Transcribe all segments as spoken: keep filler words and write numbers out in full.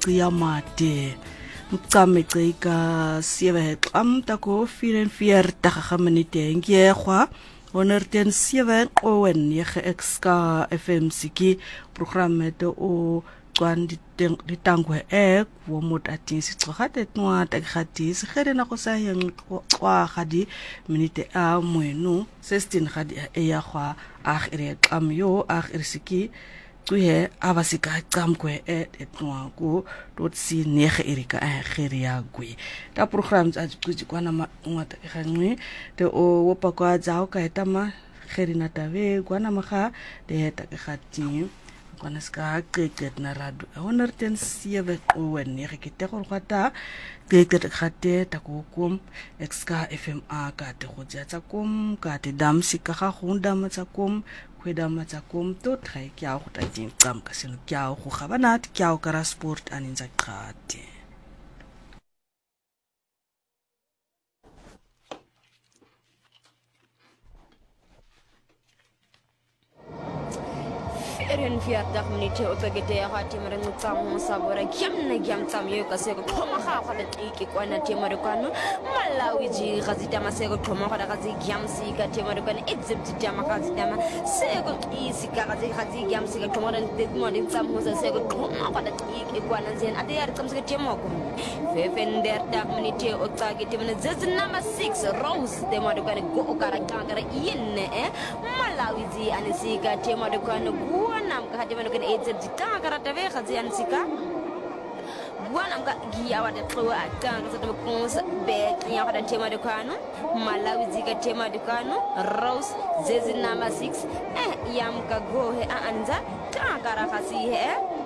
qiyamate mqame qeika sewe qam tako vierenveertig minute ngegwa honderd sewe owen yege exka F M siki programme de o kwan di tangwe ek wo mot atisi tsokhate twa takati sigere na go sa yeng kwa gadi minute a moeno sixteen gadi e ya gwa ag ere qam yo ag ersiki tuhe abasika qamkwe etwa ku dot si nege erika a geria gwe ta programs a tsuji kwana ngata ganwe de o wopa kwa zao ka etama gerina tawe kwana maga de ta gati kwana ska keket na radu honderd sewe owen nege kete go gata keket gate ta ko kom exka F M a ka te go tsa kom ka te damsi ka ga gonda matsa kom kweda matsa kom to trai kya go ta tin tsam ka seno kya go ga bana kya go ra sport aninza qate Erin viertig minute op ek te ha te maar moet saam ons sabora gemne gem saam yo ka se ko thoma ga ga le tiki kwana te maar kwano malawi ji ga zita ma se ko thoma ga ga zi gem si ka te maar kwana exhibit te ma ga zita ma se ko isi ka ga zi ga zi gem si ka thoma ran te mo din saam ho se ko thoma ga le tiki kwana zen ade yar kam se te mo ko vierenveertig minute o ta ke te mana zez number six rose te maar kwana go ka ra ka ra yenne eh malawi ji anisi ka te maar kwana nam ka hadi manokan eight zita karata ve khazi ansika bwana mga giya wada twa atanga sa tumukunsa be ya wada tema de kwano malawi zika tema de kwano rose zezi number six eh yam ka go he anza ta kara khasi he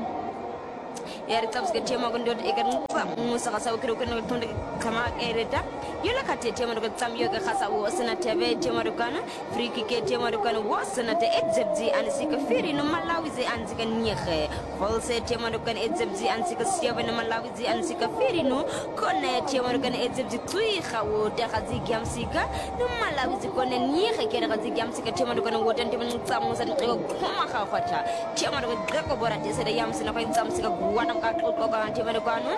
yari tabske tema gondo ekan musa khasa ukiro kan tonde kama ereta yola kate tema do tsam yoga khasa wo sana tv tema do kana free kick tema do kana wo sana te edzebzi ansika firi no malawi ze ansika nyege holse tema do kana edzebzi ansika siya no malawi ze ansika firi no kone tema do kana edzebzi tui khawo te khazi gyamsika no malawi ze kone nyege kene khazi gyamsika tema do kana wo tante mun tsam musa te ko khoma kha khata tema do greko bora te se yamsina ko tsamsika wana ka ko ka tema do kana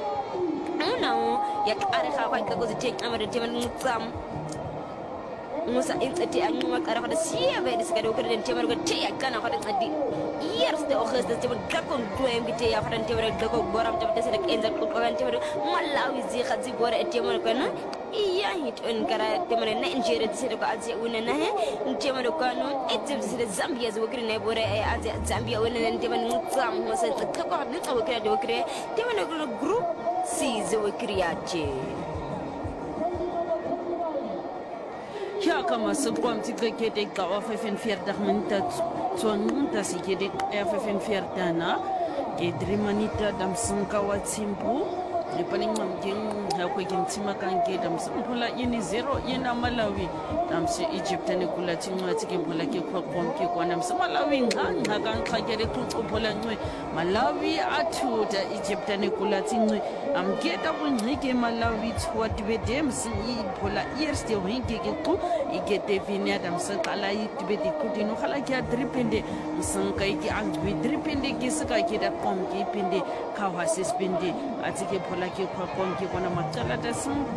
no ya kare kha kwa ka go zite amare te man tsam musa intsati anuma kare kha siya be diska do kare te man go te ya kana kha tsadi years de okhas de te man ka kon to mbite ya kha te man go boram te se de enza ko ka te man malawi zi khazi bora te man ko na iya hit on kara te man na injere te se ko azi una na he te man ko no etem se de zambia zo kire ne bora e azi zambia una te man tsam musa te ko ne to kire do kire te man go group Size we kriache ya kama sekwam tikeke de kawa vierenveertig minute tsong ta sikede vierenveertig na ke drimanita damsinka wa tsimbu le paning mamgeng ha ko kintsima kanke damsimphula yini zero yena malawi damsi Egypt ne kula tsimwa tsike mphula ke kwa komke kwa namsi malawi nganga kan khakere tsuphula ncwe malawi athuta Egypt ne kula tsimwe amketa bunqike malawi twatbe dems iphula years de winke ke ku igete vinya damsa qala itbe de kudino khala ke dripende msanka iki angwi dripende ke saka ke da komke pende khawa suspende atike phula ke kwa komke kona macala tasim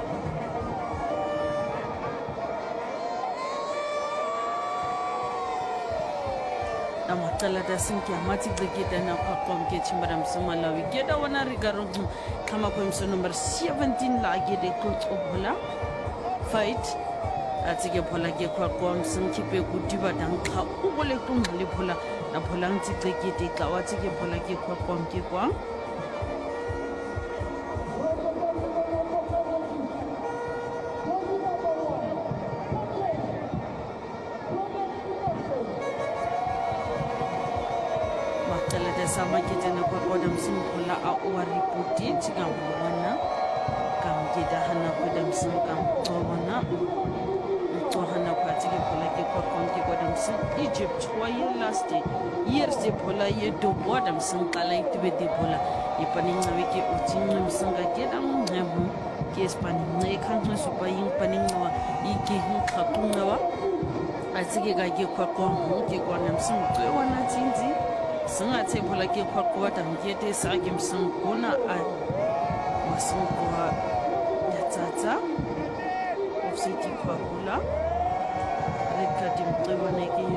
Amatala da sinki amati brigade na kwa komke chimbaram Somalawi geda wana rigaro kama kwa mso number seventeen la gede coach obola fight atige phola ke kwa kom sinki pe kudiba dan kha ubole kumali phola na phola ntsi brigade ka watige phola ke kwa komke kwa sama kita na kwa kodam simpula a wari puti tiga wana kam kita hana kodam sim kam wana to hana kwa tiga pula ke kwa konti kodam sim Egypt wa ye last years de pula ye do kodam sim kala itbe de pula ipaning na wiki utinga msinga keda mhamu ke spani ne kan so pa yin paning wa iki hu khatunga wa atige ga ke kwa konti ke kwa nam sim wana tinzi singa tsepola ke kwa Kuwata mkiete sagi msunguna a masungwa yatsatsa ofsiti kwa kula rekati mqiwa neki